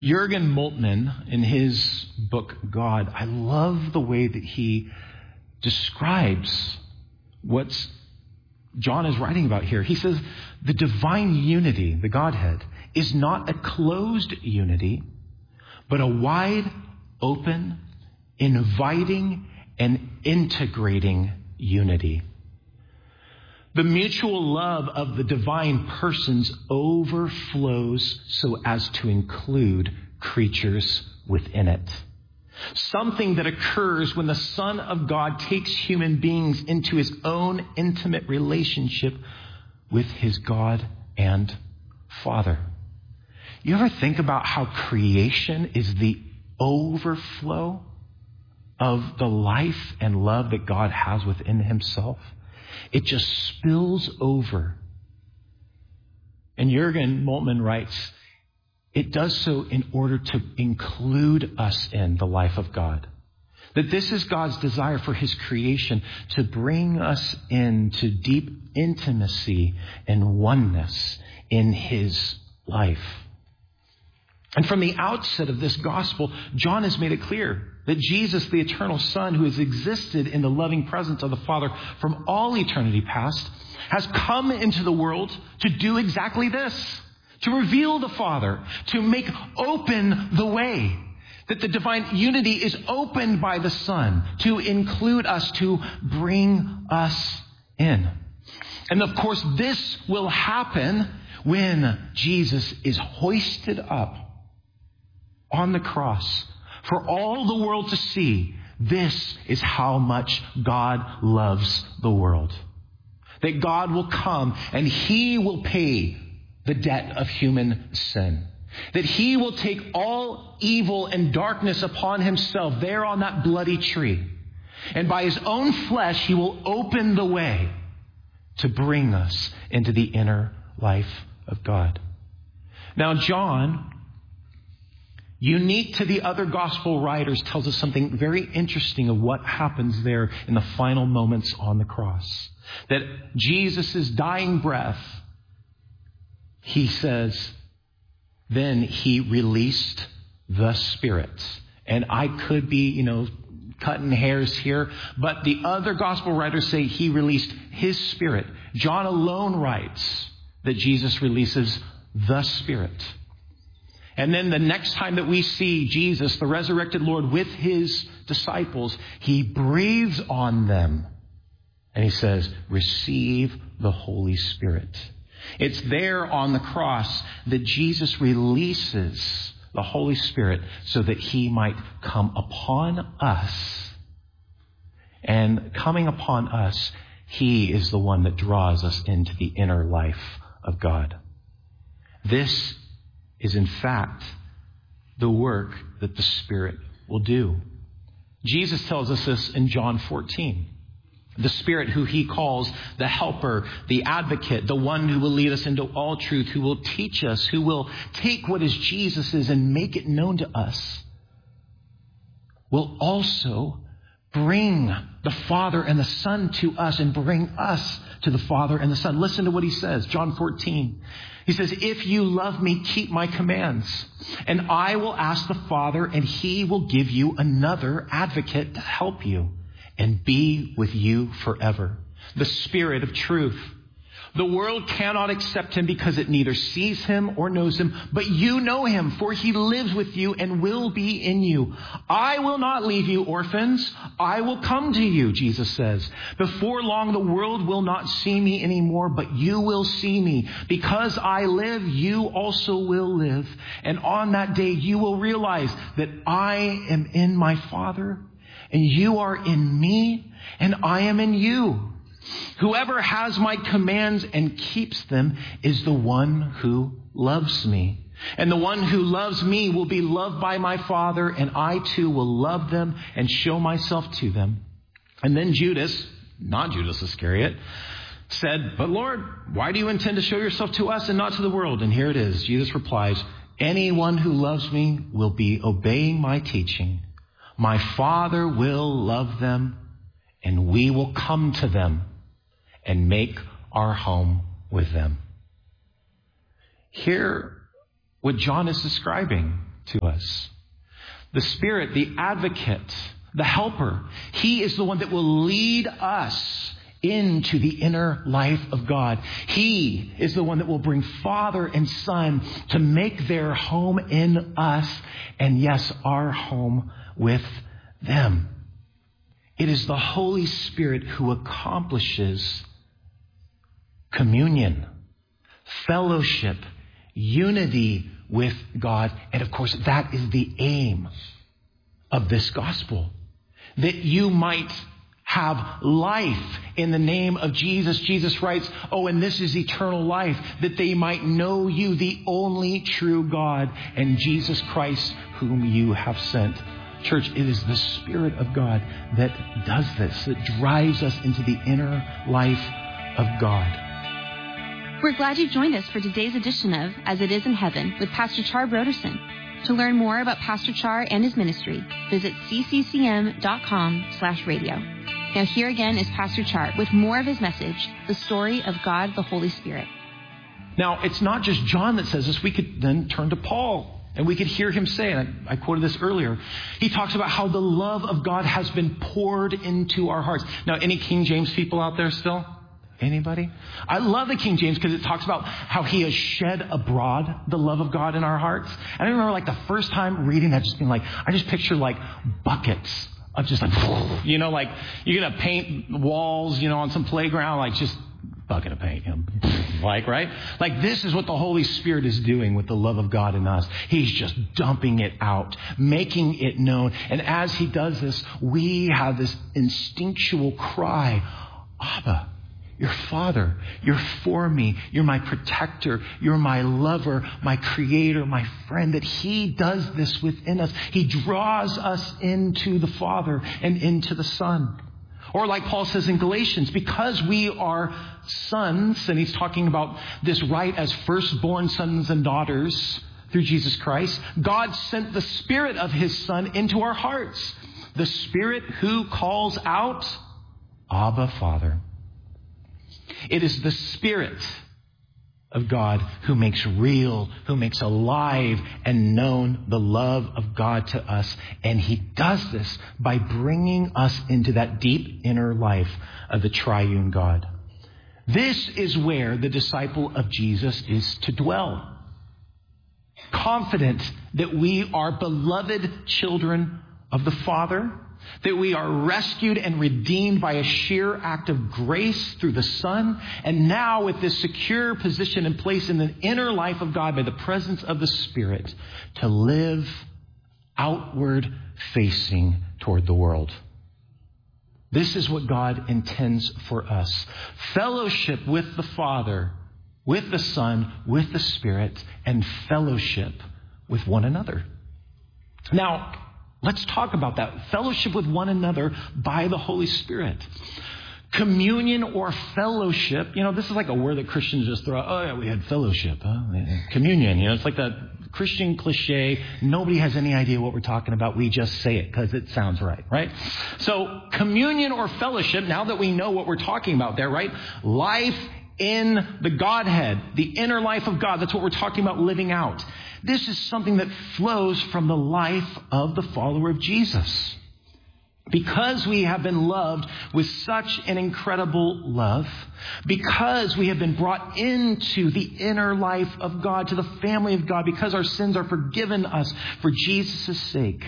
Jürgen Moltmann, in his book, God, I love the way that he describes what John is writing about here. He says, the divine unity, the Godhead, is not a closed unity, but a wide, open, inviting, and integrating unity. The mutual love of the divine persons overflows so as to include creatures within it. Something that occurs when the Son of God takes human beings into his own intimate relationship with his God and Father. You ever think about how creation is the overflow of the life and love that God has within himself? It just spills over. And Jürgen Moltmann writes, it does so in order to include us in the life of God. That this is God's desire for his creation, to bring us into deep intimacy and oneness in his life. And from the outset of this gospel, John has made it clear that Jesus, the eternal Son, who has existed in the loving presence of the Father from all eternity past, has come into the world to do exactly this, to reveal the Father, to make open the way, that the divine unity is opened by the Son to include us, to bring us in. And of course, this will happen when Jesus is hoisted up on the cross for all the world to see. This is how much God loves the world. That God will come and he will pay the debt of human sin. That he will take all evil and darkness upon himself there on that bloody tree. And by his own flesh, he will open the way to bring us into the inner life of God. Now, John, unique to the other gospel writers, tells us something very interesting of what happens there in the final moments on the cross. That Jesus' dying breath, he says, then he released the Spirit. And I could be, cutting hairs here, but the other gospel writers say he released his Spirit. John alone writes that Jesus releases the Spirit. And then the next time that we see Jesus, the resurrected Lord, with his disciples, he breathes on them. And he says, receive the Holy Spirit. It's there on the cross that Jesus releases the Holy Spirit so that he might come upon us. And coming upon us, he is the one that draws us into the inner life of God. This is in fact the work that the Spirit will do. Jesus tells us this in John 14. The Spirit who he calls the helper, the advocate, the one who will lead us into all truth, who will teach us, who will take what is Jesus's and make it known to us, will also bring the Father and the Son to us and bring us to the Father and the Son. Listen to what he says, John 14. He says, if you love me, keep my commands, and I will ask the Father, and he will give you another advocate to help you and be with you forever. The Spirit of truth. The world cannot accept him because it neither sees him or knows him, but you know him, for he lives with you and will be in you. I will not leave you orphans. I will come to you, Jesus says. Before long, the world will not see me anymore, but you will see me. Because I live, you also will live. And on that day, you will realize that I am in my Father, and you are in me, and I am in you. Whoever has my commands and keeps them is the one who loves me. And the one who loves me will be loved by my Father, and I too will love them and show myself to them. And then Judas, not Judas Iscariot, said, but Lord, why do you intend to show yourself to us and not to the world? And here it is. Jesus replies, anyone who loves me will be obeying my teaching. My Father will love them, and we will come to them and make our home with them. Hear what John is describing. to us. The Spirit, the advocate, the helper, he is the one that will lead us into the inner life of God. He is the one that will bring Father and Son to make their home in us, and yes, our home with them. It is the Holy Spirit who accomplishes communion, fellowship, unity with God. And of course, that is the aim of this gospel. That you might have life in the name of Jesus. Jesus writes, and this is eternal life, that they might know you, the only true God, and Jesus Christ, whom you have sent. Church, it is the Spirit of God that does this, that drives us into the inner life of God. We're glad you joined us for today's edition of As It Is in Heaven with Pastor Char Broderson. To learn more about Pastor Char and his ministry, visit cccm.com/radio. Now here again is Pastor Char with more of his message, the story of God the Holy Spirit. Now, it's not just John that says this. We could then turn to Paul. And we could hear him say, and I quoted this earlier, he talks about how the love of God has been poured into our hearts. Now, any King James people out there still? Anybody? I love the King James because it talks about how he has shed abroad the love of God in our hearts. And I remember the first time reading that, just being I just picture buckets of just like you're going to paint walls, on some playground, just bucket of paint, right? This is what the Holy Spirit is doing with the love of God in us. He's just dumping it out, making it known. And as he does this, we have this instinctual cry, Abba, you're Father, you're for me, you're my protector, you're my lover, my creator, my friend, that he does this within us. He draws us into the Father and into the Son. Or like Paul says in Galatians, because we are sons, and he's talking about this right as firstborn sons and daughters through Jesus Christ, God sent the Spirit of his Son into our hearts. The Spirit who calls out, Abba, Father. It is the Spirit of God who makes real, who makes alive and known the love of God to us. And he does this by bringing us into that deep inner life of the triune God. This is where the disciple of Jesus is to dwell. Confident that we are beloved children of the Father, that we are rescued and redeemed by a sheer act of grace through the Son, and now with this secure position and place in the inner life of God by the presence of the Spirit, to live outward facing toward the world. This is what God intends for us. Fellowship with the Father, with the Son, with the Spirit, and fellowship with one another. Now, let's talk about that. Fellowship with one another by the Holy Spirit. Communion or fellowship, this is like a word that Christians just throw out. Oh, yeah, we had fellowship. Communion, it's like that Christian cliche. Nobody has any idea what we're talking about. We just say it because it sounds right? So communion or fellowship, now that we know what we're talking about there, right? Life in the Godhead, the inner life of God. That's what we're talking about living out. This is something that flows from the life of the follower of Jesus. Because we have been loved with such an incredible love, because we have been brought into the inner life of God, to the family of God, because our sins are forgiven us for Jesus' sake,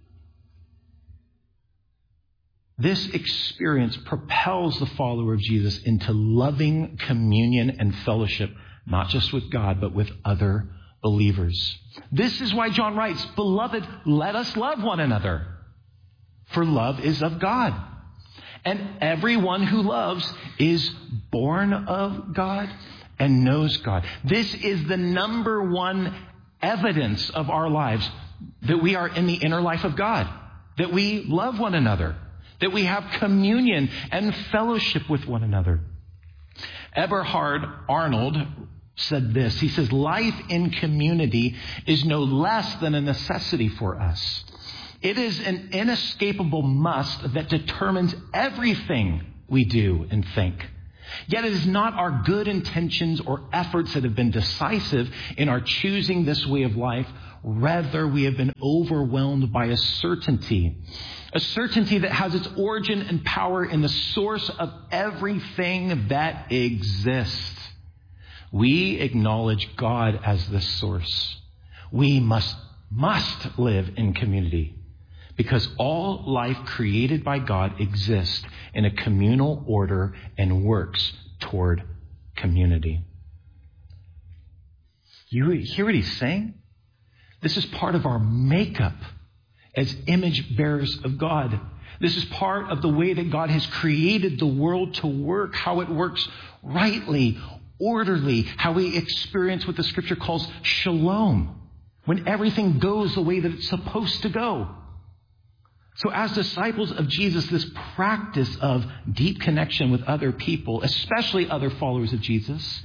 this experience propels the follower of Jesus into loving communion and fellowship, not just with God, but with other believers. This is why John writes, "Beloved, let us love one another, for love is of God. And everyone who loves is born of God and knows God." This is the number one evidence of our lives, that we are in the inner life of God, that we love one another, that we have communion and fellowship with one another. Eberhard Arnold said this. He says, "Life in community is no less than a necessity for us. It is an inescapable must that determines everything we do and think. Yet it is not our good intentions or efforts that have been decisive in our choosing this way of life. Rather, we have been overwhelmed by a certainty that has its origin and power in the source of everything that exists. We acknowledge God as the source. We must live in community because all life created by God exists in a communal order and works toward community. You hear what he's saying? This is part of our makeup as image bearers of God. This is part of the way that God has created the world to work, how it works rightly, orderly, how we experience what the scripture calls shalom, when everything goes the way that it's supposed to go. So as disciples of Jesus, this practice of deep connection with other people, especially other followers of Jesus,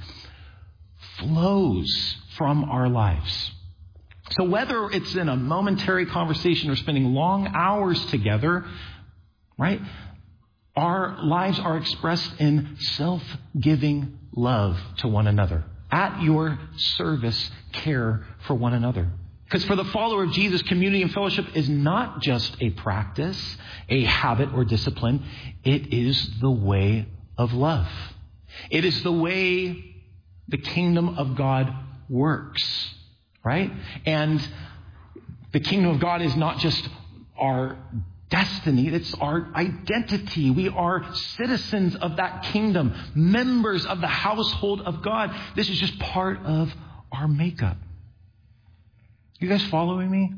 flows from our lives. So whether it's in a momentary conversation or spending long hours together, right? Our lives are expressed in self-giving love to one another. At your service, care for one another. Because for the follower of Jesus, community and fellowship is not just a practice, a habit or discipline. It is the way of love. It is the way the kingdom of God works, right? And the kingdom of God is not just our destiny, it's our identity. We are citizens of that kingdom, members of the household of God. This is just part of our makeup. You guys following me?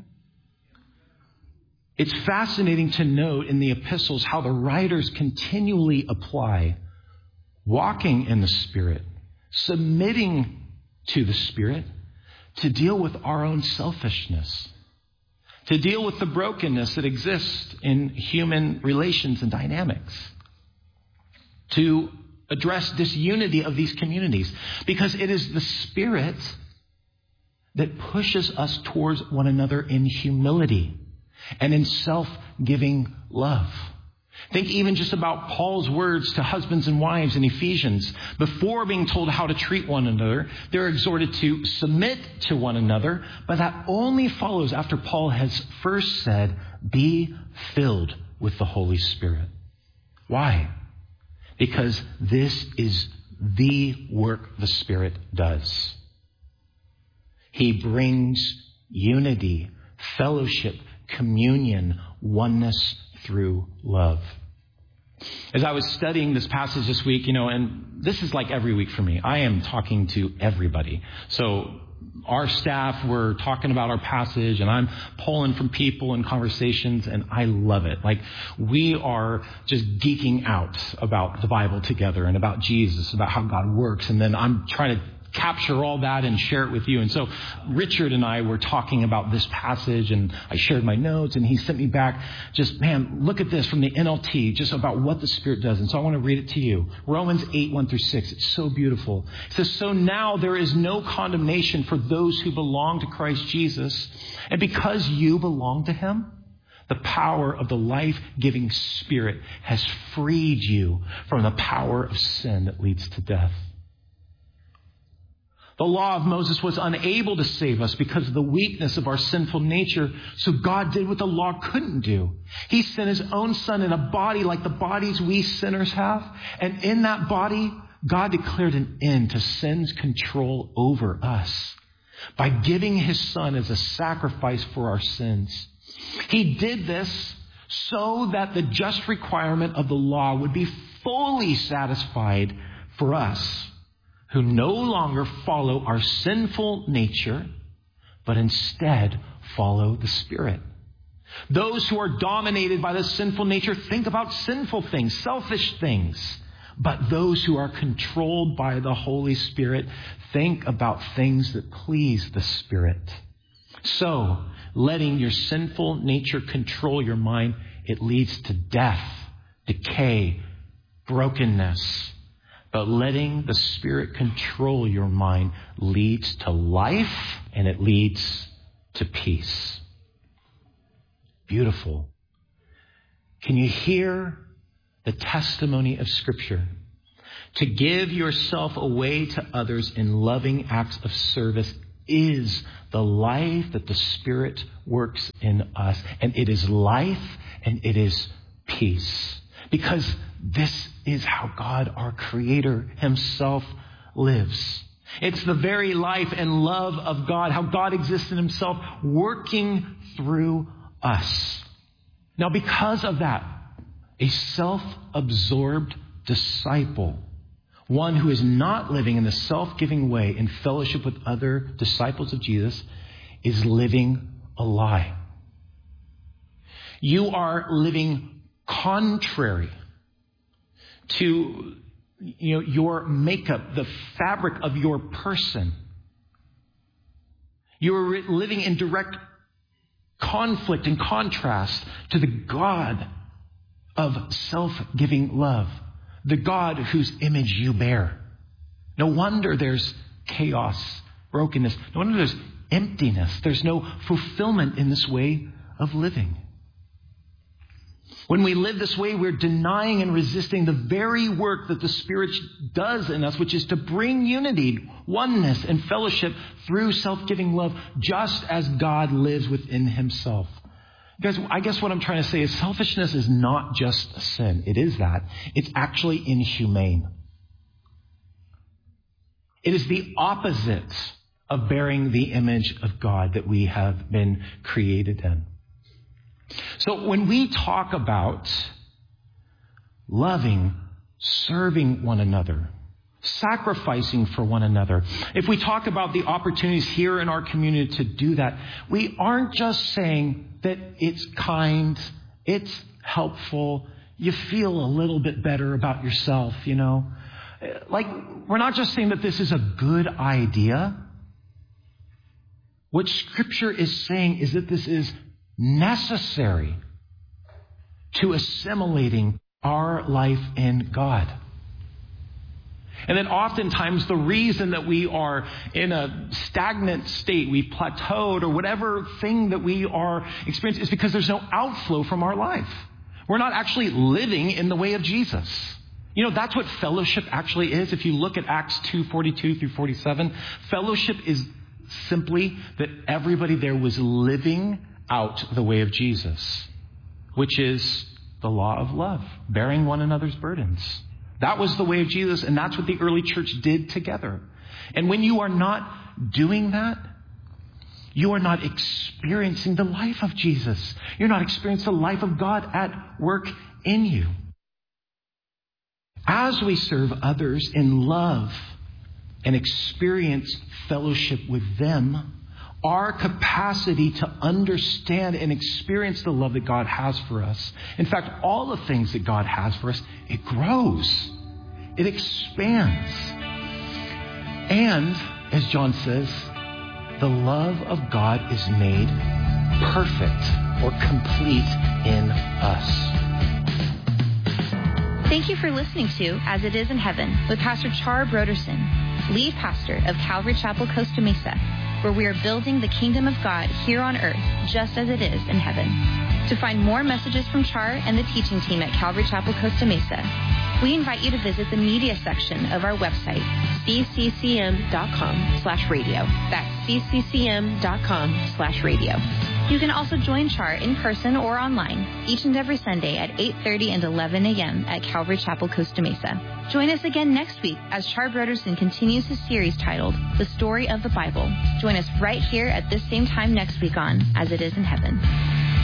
It's fascinating to note in the epistles how the writers continually apply walking in the Spirit, submitting to the Spirit to deal with our own selfishness, to deal with the brokenness that exists in human relations and dynamics, to address disunity of these communities, because it is the Spirit that pushes us towards one another in humility and in self-giving love. Think even just about Paul's words to husbands and wives in Ephesians. Before being told how to treat one another, they're exhorted to submit to one another, but that only follows after Paul has first said, be filled with the Holy Spirit. Why? Because this is the work the Spirit does. He brings unity, fellowship, communion, oneness through love. As I was studying this passage this week, and this is like every week for me, I am talking to everybody. So our staff were talking about our passage, and I'm pulling from people and conversations, and I love it. Like, we are just geeking out about the Bible together and about Jesus, about how God works, and then I'm trying to capture all that and share it with you. And so Richard and I were talking about this passage, and I shared my notes, and he sent me back just, man, look at this from the NLT, just about what the Spirit does. And so I want to read it to you. Romans 8, 1-6. It's so beautiful. It says, so now there is no condemnation for those who belong to Christ Jesus. And because you belong to him, the power of the life-giving Spirit has freed you from the power of sin that leads to death. The law of Moses was unable to save us because of the weakness of our sinful nature. So God did what the law couldn't do. He sent his own son in a body like the bodies we sinners have. And in that body, God declared an end to sin's control over us by giving his son as a sacrifice for our sins. He did this so that the just requirement of the law would be fully satisfied for us, who no longer follow our sinful nature, but instead follow the Spirit. Those who are dominated by the sinful nature think about sinful things, selfish things. But those who are controlled by the Holy Spirit think about things that please the Spirit. So, letting your sinful nature control your mind, it leads to death, decay, brokenness. But letting the Spirit control your mind leads to life, and it leads to peace. Beautiful. Can you hear the testimony of Scripture? To give yourself away to others in loving acts of service is the life that the Spirit works in us. And it is life and it is peace. Because this is how God, our Creator himself, lives. It's the very life and love of God, how God exists in himself, working through us. Now, because of that, a self-absorbed disciple, one who is not living in the self-giving way in fellowship with other disciples of Jesus, is living a lie. You are living contrary to your makeup, the fabric of your person. You're living in direct conflict and contrast to the God of self-giving love, the God whose image you bear. No wonder there's chaos, brokenness. No wonder there's emptiness. There's no fulfillment in this way of living. When we live this way, we're denying and resisting the very work that the Spirit does in us, which is to bring unity, oneness, and fellowship through self-giving love, just as God lives within himself. Guys, I guess what I'm trying to say is selfishness is not just a sin. It is that. It's actually inhumane. It is the opposite of bearing the image of God that we have been created in. So when we talk about loving, serving one another, sacrificing for one another, if we talk about the opportunities here in our community to do that, we aren't just saying that it's kind, it's helpful, you feel a little bit better about yourself, Like, we're not just saying that this is a good idea. What Scripture is saying is that this is necessary to assimilating our life in God. And then oftentimes the reason that we are in a stagnant state, we've plateaued or whatever thing that we are experiencing is because there's no outflow from our life. We're not actually living in the way of Jesus. That's what fellowship actually is. If you look at Acts 2:42 through 47, fellowship is simply that everybody there was living out the way of Jesus, which is the law of love, bearing one another's burdens. That was the way of Jesus, and that's what the early church did together. And when you are not doing that, you are not experiencing the life of Jesus. You're not experiencing the life of God at work in you. As we serve others in love and experience fellowship with them, our capacity to understand and experience the love that God has for us, in fact, all the things that God has for us, it grows. It expands. And, as John says, the love of God is made perfect or complete in us. Thank you for listening to As It Is in Heaven with Pastor Char Broderson, lead pastor of Calvary Chapel, Costa Mesa, where we are building the kingdom of God here on earth, just as it is in heaven. To find more messages from Char and the teaching team at Calvary Chapel, Costa Mesa, we invite you to visit the media section of our website, cccm.com/radio. That's cccm.com/radio. You can also join Char in person or online each and every Sunday at 8:30 and 11 a.m. at Calvary Chapel, Costa Mesa. Join us again next week as Char Broderson continues his series titled The Story of the Bible. Join us right here at this same time next week on As It Is in Heaven.